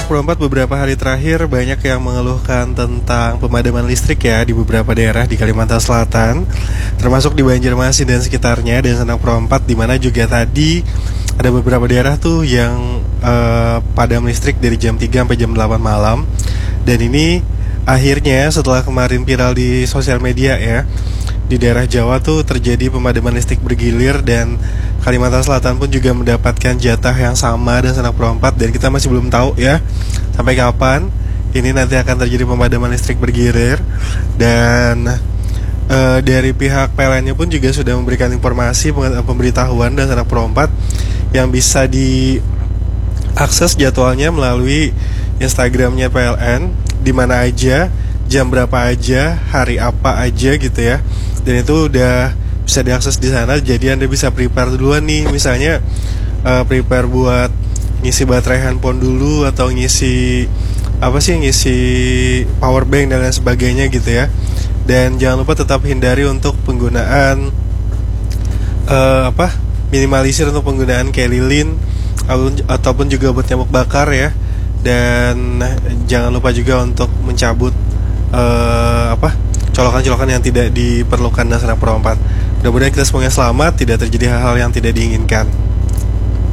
Pro 4 beberapa hari terakhir banyak yang mengeluhkan tentang pemadaman listrik ya di beberapa daerah di Kalimantan Selatan, termasuk di Banjarmasin dan sekitarnya, dan Sanak Pro 4 di mana juga tadi ada beberapa daerah tuh yang padam listrik dari jam 3 sampai jam 8 malam. Dan ini akhirnya setelah kemarin viral di sosial media ya, di daerah Jawa tuh terjadi pemadaman listrik bergilir, dan Kalimantan Selatan pun juga mendapatkan jatah yang sama dan Sanak Pro 4, dan kita masih belum tahu ya sampai kapan ini nanti akan terjadi pemadaman listrik bergilir. Dan dari pihak PLN-nya pun juga sudah memberikan informasi pemberitahuan dan Sanak Pro 4 yang bisa diakses jadwalnya melalui Instagramnya PLN, di mana aja, jam berapa aja, hari apa aja gitu ya. Dan itu udah bisa diakses di sana, jadi Anda bisa prepare duluan nih, misalnya prepare buat ngisi baterai handphone dulu, atau ngisi power bank dan lain sebagainya gitu ya. Dan jangan lupa tetap hindari untuk penggunaan minimalisir untuk penggunaan kayak lilin ataupun juga buat nyamuk bakar ya. Dan jangan lupa juga untuk mencabut colokan-colokan yang tidak diperlukan dan Sanak Pro 4. Mudah-mudahan kita semuanya selamat, tidak terjadi hal-hal yang tidak diinginkan.